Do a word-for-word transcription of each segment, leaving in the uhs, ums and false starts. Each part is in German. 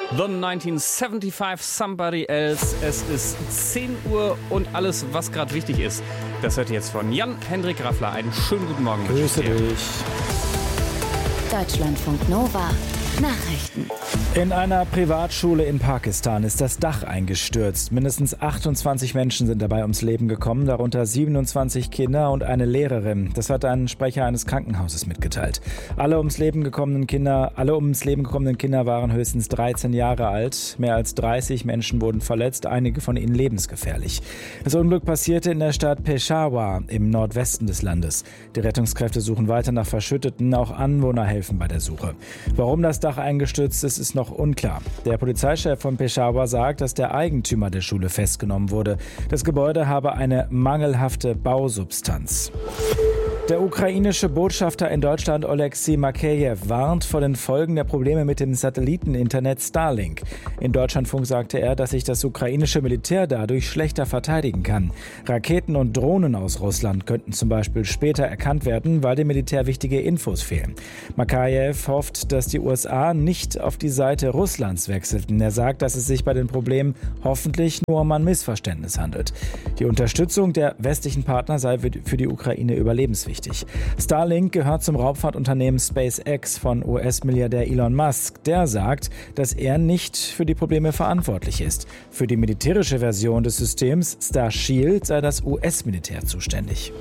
The neunzehnhundertfünfundsiebzig, Somebody Else. Es ist zehn Uhr und alles, was gerade wichtig ist, das hört ihr jetzt von Jan-Hendrik Raffler. Einen schönen guten Morgen. Grüße dich. Deutschlandfunk Nova. Nachrichten. In einer Privatschule in Pakistan ist das Dach eingestürzt. Mindestens achtundzwanzig Menschen sind dabei ums Leben gekommen, darunter siebenundzwanzig Kinder und eine Lehrerin. Das hat ein Sprecher eines Krankenhauses mitgeteilt. Alle ums Leben gekommenen Kinder, alle ums Leben gekommenen Kinder waren höchstens dreizehn Jahre alt. Mehr als dreißig Menschen wurden verletzt, einige von ihnen lebensgefährlich. Das Unglück passierte in der Stadt Peshawar im Nordwesten des Landes. Die Rettungskräfte suchen weiter nach Verschütteten, auch Anwohner helfen bei der Suche. Warum das Dach eingestürzt ist, ist noch unklar. Der Polizeichef von Peshawar sagt, dass der Eigentümer der Schule festgenommen wurde. Das Gebäude habe eine mangelhafte Bausubstanz. Der ukrainische Botschafter in Deutschland Oleksiy Makeyew warnt vor den Folgen der Probleme mit dem Satelliteninternet Starlink. In Deutschlandfunk sagte er, dass sich das ukrainische Militär dadurch schlechter verteidigen kann. Raketen und Drohnen aus Russland könnten zum Beispiel später erkannt werden, weil dem Militär wichtige Infos fehlen. Makeyew hofft, dass die U S A nicht auf die Seite Russlands wechselten. Er sagt, dass es sich bei den Problemen hoffentlich nur um ein Missverständnis handelt. Die Unterstützung der westlichen Partner sei für die Ukraine überlebenswichtig. Starlink gehört zum Raumfahrtunternehmen SpaceX von U S-Milliardär Elon Musk. Der sagt, dass er nicht für die Probleme verantwortlich ist. Für die militärische Version des Systems Starshield sei das U S-Militär zuständig.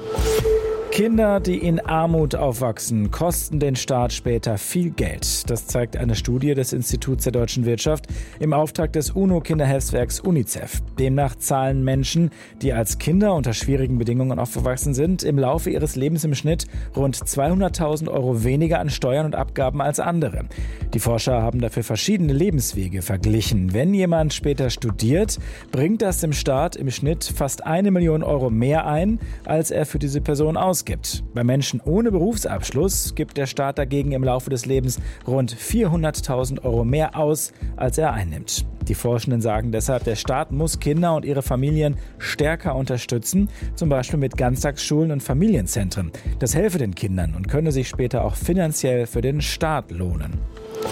Kinder, die in Armut aufwachsen, kosten den Staat später viel Geld. Das zeigt eine Studie des Instituts der deutschen Wirtschaft im Auftrag des UNO-Kinderhilfswerks UNICEF. Demnach zahlen Menschen, die als Kinder unter schwierigen Bedingungen aufgewachsen sind, im Laufe ihres Lebens im Schnitt rund zweihunderttausend Euro weniger an Steuern und Abgaben als andere. Die Forscher haben dafür verschiedene Lebenswege verglichen. Wenn jemand später studiert, bringt das dem Staat im Schnitt fast eine Million Euro mehr ein, als er für diese Person ausgibt. Bei Menschen ohne Berufsabschluss gibt der Staat dagegen im Laufe des Lebens rund vierhunderttausend Euro mehr aus, als er einnimmt. Die Forschenden sagen deshalb, der Staat muss Kinder und ihre Familien stärker unterstützen, zum Beispiel mit Ganztagsschulen und Familienzentren. Das helfe den Kindern und könne sich später auch finanziell für den Staat lohnen.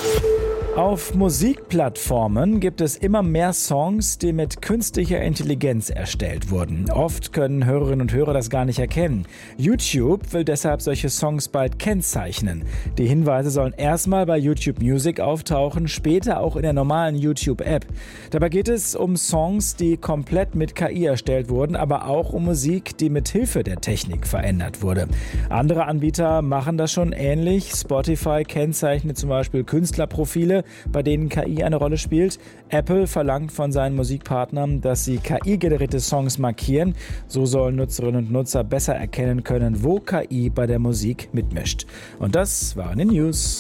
Auf Musikplattformen gibt es immer mehr Songs, die mit künstlicher Intelligenz erstellt wurden. Oft können Hörerinnen und Hörer das gar nicht erkennen. YouTube will deshalb solche Songs bald kennzeichnen. Die Hinweise sollen erstmal bei YouTube Music auftauchen, später auch in der normalen YouTube-App. Dabei geht es um Songs, die komplett mit K I erstellt wurden, aber auch um Musik, die mit Hilfe der Technik verändert wurde. Andere Anbieter machen das schon ähnlich. Spotify kennzeichnet zum Beispiel Künstlerprofile, bei denen K I eine Rolle spielt. Apple verlangt von seinen Musikpartnern, dass sie K I-generierte Songs markieren. So sollen Nutzerinnen und Nutzer besser erkennen können, wo K I bei der Musik mitmischt. Und das waren die News.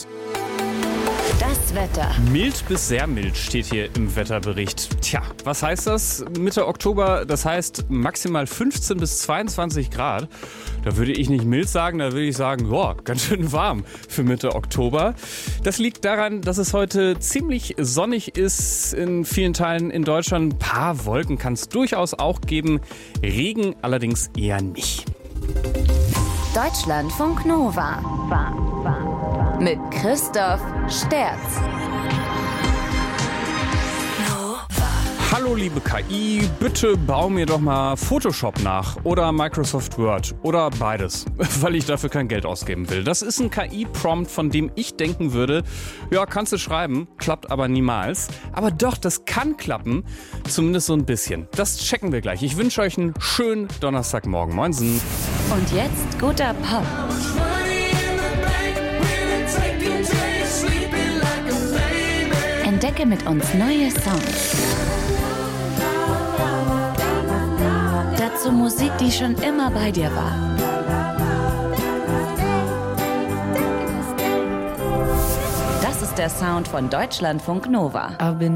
Das Wetter. Mild bis sehr mild steht hier im Wetterbericht. Tja, was heißt das? Mitte Oktober, das heißt maximal fünfzehn bis zweiundzwanzig Grad. Da würde ich nicht mild sagen, da würde ich sagen, boah, ganz schön warm für Mitte Oktober. Das liegt daran, dass es heute ziemlich sonnig ist in vielen Teilen in Deutschland. Ein paar Wolken kann es durchaus auch geben, Regen allerdings eher nicht. Deutschlandfunk Nova. Mit Christoph Sterz. Hallo liebe K I, bitte bau mir doch mal Photoshop nach oder Microsoft Word oder beides, weil ich dafür kein Geld ausgeben will. Das ist ein K I-Prompt, von dem ich denken würde, ja, kannst du schreiben, klappt aber niemals. Aber doch, das kann klappen, zumindest so ein bisschen. Das checken wir gleich. Ich wünsche euch einen schönen Donnerstagmorgen. Moinsen. Und jetzt guter Pop. Entdecke mit uns neue Songs. Dazu Musik, die schon immer bei dir war. Das ist der Sound von Deutschlandfunk Nova.